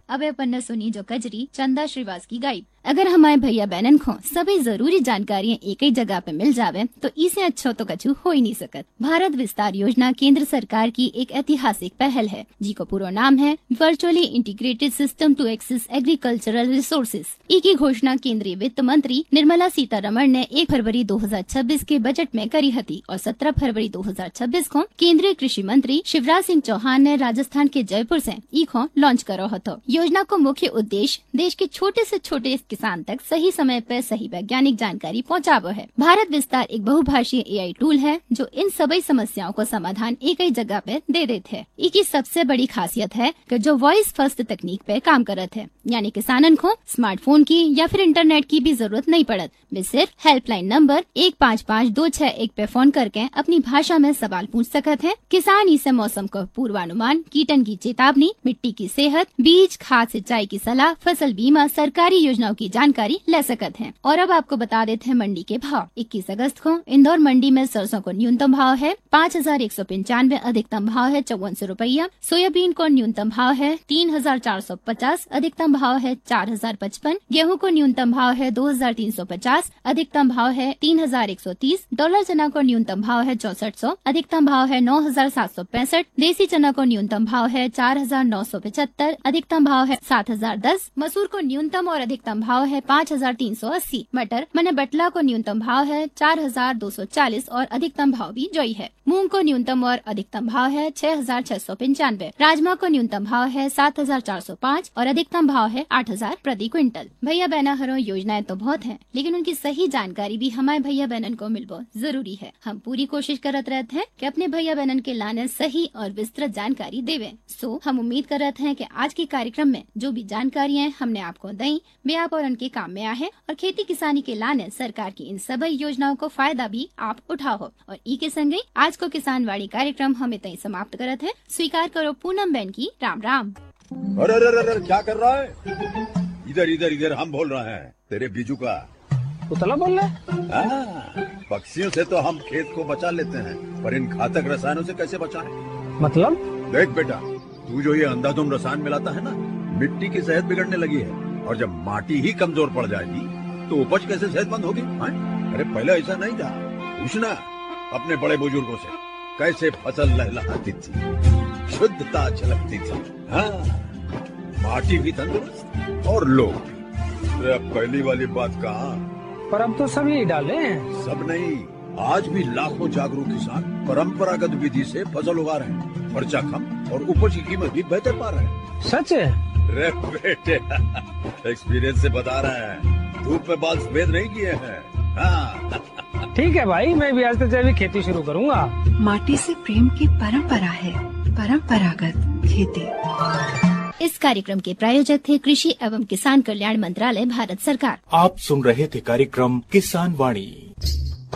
अब अपन सुनी जो कजरी चंदा श्रीवास की गायब। अगर हमारे भैया बहनन को सभी जरूरी जानकारियाँ एक ही जगह पे मिल जावे तो इसे अच्छा तो कछु हो ही नहीं सकत। भारत विस्तार योजना केंद्र सरकार की एक ऐतिहासिक पहल है, जी को पूरा नाम है virtually integrated system to access agricultural resources. की घोषणा केंद्रीय वित्त मंत्री निर्मला सीतारमण ने 1 फरवरी 2026 के बजट में करी हती और 17 फरवरी 2026 को केंद्रीय कृषि मंत्री शिवराज सिंह चौहान ने राजस्थान के जयपुर से को लॉन्च करो हतो। योजना को मुख्य उद्देश्य देश के छोटे से छोटे किसान तक सही समय पर सही वैज्ञानिक जानकारी पहुँचावो है। भारत विस्तार एक बहुभाषीय AI टूल है जो इन सभी समस्याओं को समाधान एक ही जगह पे दे देते हैं। इसकी सबसे बड़ी खासियत है कि जो वॉइस फर्स्ट तकनीक पे काम करत है, यानी किसानन को स्मार्टफोन की या फिर इंटरनेट की भी जरूरत नहीं पड़त। वे सिर्फ हेल्पलाइन नंबर 155261 पे फोन करके अपनी भाषा में सवाल पूछ सकते हैं। किसान इसे मौसम का पूर्वानुमान, कीटन की चेतावनी, मिट्टी की सेहत, बीज, खाद, सिंचाई की सलाह, फसल बीमा, सरकारी योजनाओं की जानकारी ले सकते हैं। और अब आपको बता देते हैं मंडी के भाव। 21 अगस्त को इंदौर मंडी में सरसों को न्यूनतम भाव है 5195, अधिकतम भाव है 5400 रुपया। सोयाबीन को न्यूनतम भाव है 3450, अधिकतम भाव है 4055। गेहूं को न्यूनतम भाव है 2350, अधिकतम भाव है 3130। डॉलर चना को न्यूनतम भाव है 6400, अधिकतम भाव है 9765। देसी चना को न्यूनतम भाव है 4975, अधिकतम भाव है 7010। मसूर को न्यूनतम और अधिकतम भाव है 5380। मटर मने बटला को न्यूनतम भाव है 4240 और अधिकतम भाव भी जोई है। मूंग को न्यूनतम और अधिकतम भाव है 6695। राजमा को न्यूनतम भाव है 7405 और अधिकतम भाव है 8000 प्रति क्विंटल। भैया बहना हरो योजनाएं तो बहुत हैं, लेकिन उनकी सही जानकारी भी हमारे भैया बहनन को मिलबो जरूरी है। हम पूरी कोशिश करत रहते हैं कि अपने भैया बहनन के लाने सही और विस्तृत जानकारी देवे। सो हम उम्मीद करते हैं कि आज के कार्यक्रम में जो भी जानकारियाँ हमने आपको दी वे आप और उनके काम में आए और खेती किसानी के लाने सरकार की इन सभी योजनाओं को फायदा भी आप उठाओ। और ई के संगे आज को किसान वाड़ी कार्यक्रम हमें तय समाप्त करते हैं। स्वीकार करो पूनम बहन की राम राम। अरे अरे अरे क्या कर रहा है? इधर इधर इधर हम बोल रहे हैं तेरे बीजू का। उतला बोल रहे? पक्षियों से तो हम खेत को बचा लेते हैं, पर इन घातक रसायनों से कैसे बचाएं? मतलब? देख बेटा, तू जो ये अंधाधुंध रसायन मिलाता है ना, मिट्टी की सेहत बिगड़ने लगी है। और जब माटी ही कमजोर पड़ जाएगी तो उपज कैसे सेहतमंद होगी? अरे पहले ऐसा नहीं था। पूछना अपने बड़े बुजुर्गों से, कैसे फसल लहलहाती थी, शुद्धता झलकती थी। हाँ, माटी भी तंदुरुस्त और लोग भी। अब पहली वाली बात कहाँ? पर अब तो सब यही डाले हैं। सब नहीं, आज भी लाखों जागरूक किसान परंपरागत विधि से फसल उगा रहे हैं। खर्चा कम और उपज की कीमत भी बेहतर पा रहे हैं। सच है? रे बेटे, एक्सपीरियंस से बता रहे हैं, धूप में बाल सफेद नहीं किए हैं। हाँ। ठीक है भाई, मैं भी आज से जैविक खेती शुरू करूंगा। माटी से प्रेम की परंपरा है, परंपरागत खेती। इस कार्यक्रम के प्रायोजक थे कृषि एवं किसान कल्याण मंत्रालय, भारत सरकार। आप सुन रहे थे कार्यक्रम किसान वाणी।